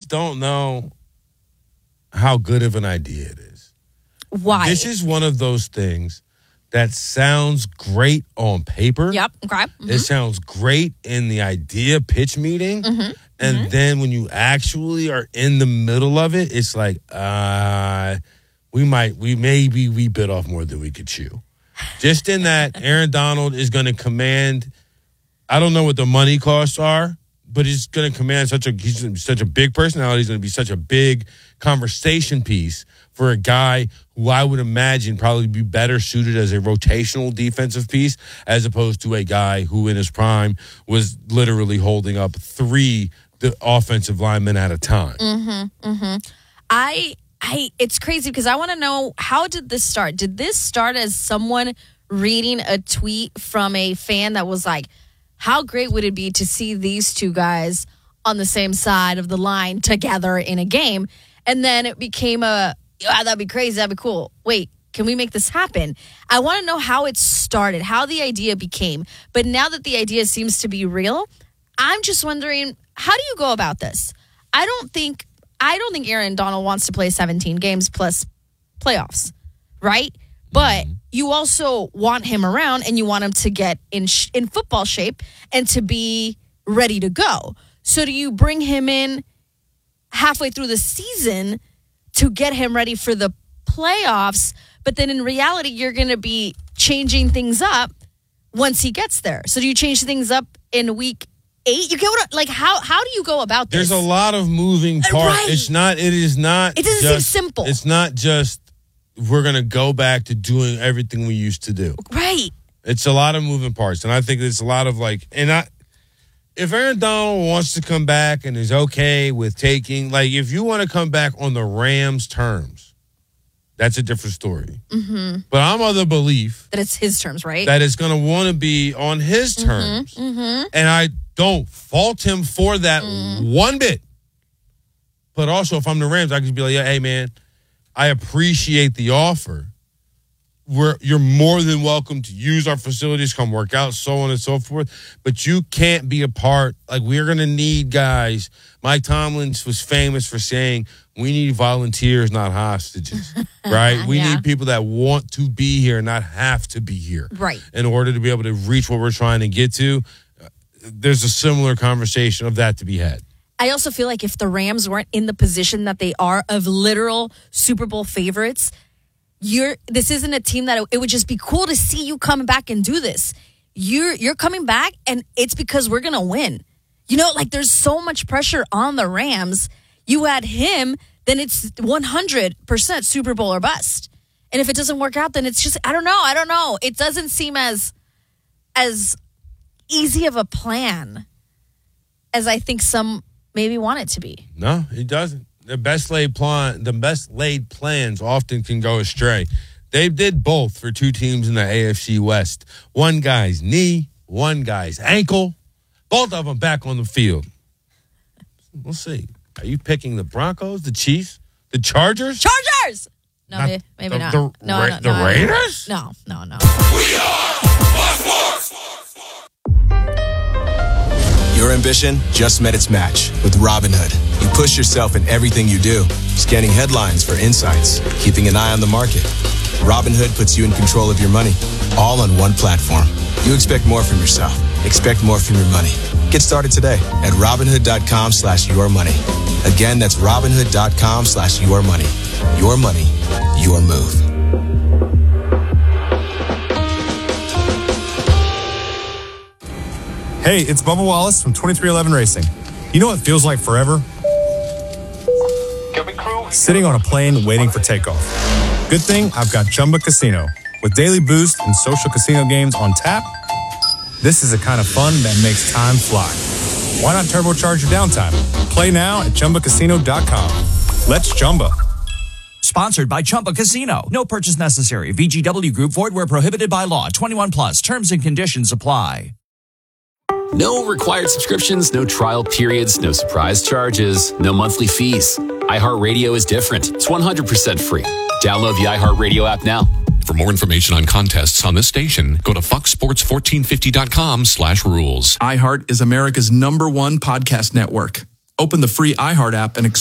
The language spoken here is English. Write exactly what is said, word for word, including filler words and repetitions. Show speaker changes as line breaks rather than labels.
don't know how good of an idea it is.
Why?
This is one of those things that sounds great on paper.
Yep. Okay. Mm-hmm.
It sounds great in the idea pitch meeting.
Mm-hmm.
And
mm-hmm.
then when you actually are in the middle of it, it's like, uh, we might, we maybe we bit off more than we could chew. Just in that Aaron Donald is going to command, I don't know what the money costs are, but he's going to command such a, he's such a big personality. He's going to be such a big conversation piece for a guy who I would imagine probably be better suited as a rotational defensive piece as opposed to a guy who in his prime was literally holding up three the offensive linemen at a time.
Mm-hmm, mm-hmm. I, I, it's crazy because I want to know, how did this start? Did this start as someone reading a tweet from a fan that was like, how great would it be to see these two guys on the same side of the line together in a game? And then it became a, oh, that'd be crazy, that'd be cool. Wait, can we make this happen? I want to know how it started, how the idea became. But now that the idea seems to be real, I'm just wondering, how do you go about this? I don't think I don't think Aaron Donald wants to play seventeen games plus playoffs, right? But you also want him around and you want him to get in sh- in football shape and to be ready to go. So do you bring him in halfway through the season to get him ready for the playoffs, but then in reality you're going to be changing things up once he gets there? So do you change things up in week eight? You get what, like how how do you go about this?
There's a lot of moving parts.
Right.
It's not it is not
It doesn't
just,
seem simple.
It's not just we're going to go back to doing everything we used to do.
Right.
It's a lot of moving parts. And I think it's a lot of like, and I, if Aaron Donald wants to come back and is okay with taking, like if you want to come back on the Rams' terms, that's a different story.
Mm-hmm.
But I'm of the belief
that it's his terms, right?
that it's going to want to be on his terms.
Mm-hmm. Mm-hmm.
And I don't fault him for that mm. one bit. But also, if I'm the Rams, I could be like, yeah, hey, man, I appreciate the offer. We're, you're more than welcome to use our facilities, come work out, so on and so forth. But you can't be a part. Like, we're going to need guys. Mike Tomlins was famous for saying, we need volunteers, not hostages, right? We
yeah.
need people that want to be here, not have to be here.
Right.
In order to be able to reach what we're trying to get to. There's a similar conversation of that to be had.
I also feel like if the Rams weren't in the position that they are of literal Super Bowl favorites, you're this isn't a team that it would just be cool to see you coming back and do this. You're you're coming back and it's because we're gonna win. You know, like there's so much pressure on the Rams. You add him, then it's one hundred percent Super Bowl or bust. And if it doesn't work out, then it's just I don't know. I don't know. It doesn't seem as as easy of a plan as I think some maybe want it to be.
No, it doesn't. The best laid plan, the best laid plans often can go astray. They did both for two teams in the A F C West. One guy's knee, one guy's ankle. Both of them back on the field. We'll see. Are you picking the Broncos, the Chiefs, the Chargers?
Chargers! No,
not
maybe, maybe
the,
not.
The,
no,
Ra-
no,
the
no,
Raiders?
No, no, no.
We are Fox Sports!
Your ambition just met its match with Robinhood. You push yourself in everything you do, scanning headlines for insights, keeping an eye on the market. Robinhood puts you in control of your money, all on one platform. You expect more from yourself. Expect more from your money. Get started today at Robinhood.com slash your money. Again, that's Robinhood.com slash your money. Your money, your move.
Hey, it's Bubba Wallace from twenty-three eleven Racing. You know what feels like forever? Sitting on a plane waiting for takeoff. Good thing I've got Chumba Casino. With daily boost and social casino games on tap, this is the kind of fun that makes time fly. Why not turbocharge your downtime? Play now at Chumba Casino dot com. Let's Chumba.
Sponsored by Chumba Casino. No purchase necessary. V G W Group. Void where prohibited by law. twenty-one plus. Terms and conditions apply.
No required subscriptions, no trial periods, no surprise charges, no monthly fees. iHeartRadio is different. It's one hundred percent free. Download the iHeartRadio app now.
For more information on contests on this station, go to fox sports fourteen fifty dot com slash rules.
iHeart is America's number one podcast network. Open the free iHeart app and explore